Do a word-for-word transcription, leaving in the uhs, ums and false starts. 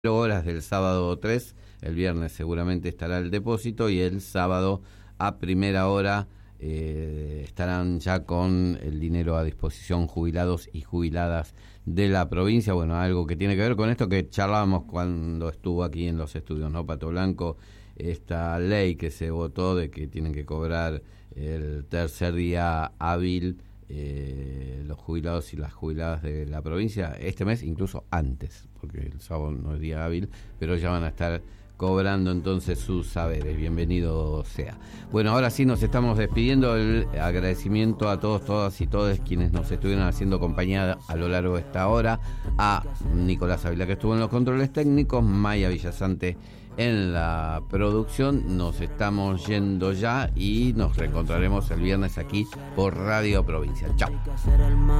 horas del sábado tres, el viernes seguramente estará el depósito y el sábado a primera hora eh, estarán ya con el dinero a disposición jubilados y jubiladas de la provincia. Bueno, algo que tiene que ver con esto que charlábamos cuando estuvo aquí en los estudios, ¿no? Pato Blanco, esta ley que se votó de que tienen que cobrar el tercer día hábil Eh, los jubilados y las jubiladas de la provincia este mes, incluso antes, porque el sábado no es día hábil, pero ya van a estar cobrando entonces sus saberes. Bienvenido sea. Bueno, ahora sí nos estamos despidiendo. El agradecimiento a todos, todas y todos quienes nos estuvieron haciendo compañía a lo largo de esta hora, a Nicolás Ávila que estuvo en los controles técnicos, Maya Villasante en la producción. Nos estamos yendo ya y nos reencontraremos el viernes aquí por Radio Provincia. Chao.